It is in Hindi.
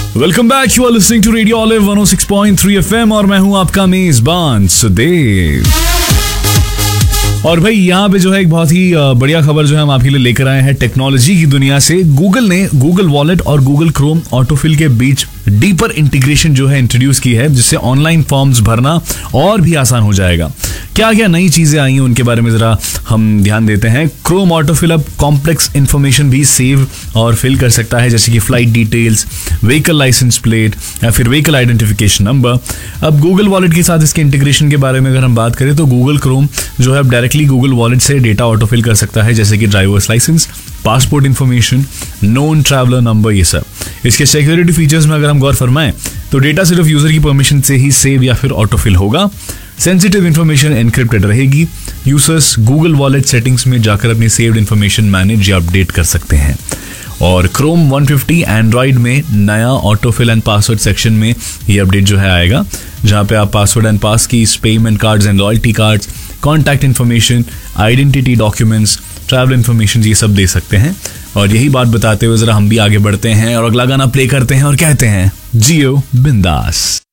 Welcome back, you are listening to radio olive 106.3 FM और मैं हूं आपका मेजबान सुदेव। और भाई यहाँ पे जो है एक बहुत ही बढ़िया खबर जो है हम आपके लिए लेकर आए हैं टेक्नोलॉजी की दुनिया से। गूगल ने गूगल वॉलेट और गूगल क्रोम ऑटोफिल के बीच डीपर इंटीग्रेशन जो है इंट्रोड्यूस की है, जिससे ऑनलाइन फॉर्म्स भरना और भी आसान हो जाएगा। क्या क्या नई चीजें आई हैं उनके बारे में जरा हम ध्यान देते हैं। क्रोम ऑटोफिल अब कॉम्प्लेक्स इंफॉर्मेशन भी सेव और फिल कर सकता है, जैसे कि flight details, vehicle licence plate या फिर व्हीकल आइडेंटिफिकेशन नंबर। अब गूगल वॉलेट के साथ इसके इंटीग्रेशन के बारे में अगर हम बात करें तो गूगल क्रोम जो है अब डायरेक्टली गूगल वॉलेट से डेटा ऑटोफिल कर सकता है, जैसे कि drivers licence, passport information, known traveller number, ये सब। इसके सिक्योरिटी फीचर्स में अगर हम गौर फरमाएं तो डेटा सिर्फ यूजर की परमिशन से ही सेव या फिर ऑटोफिल होगा। सेंसिटिव इन्फॉर्मेशन एनक्रिप्टेड रहेगी। यूजर्स गूगल वॉलेट सेटिंग्स में जाकर अपनी सेव्ड इन्फॉर्मेशन मैनेज या अपडेट कर सकते हैं। और क्रोम 150 एंड्रॉइड में नया ऑटोफिल एंड पासवर्ड सेक्शन में ये अपडेट जो है आएगा, जहां पे आप password and pass keys, payment cards and loyalty cards, contact information, identity documents, travel information ये सब दे सकते हैं। और यही बात बताते हुए जरा हम भी आगे बढ़ते हैं और अगला गाना प्ले करते हैं और कहते हैं जियो बिंदास।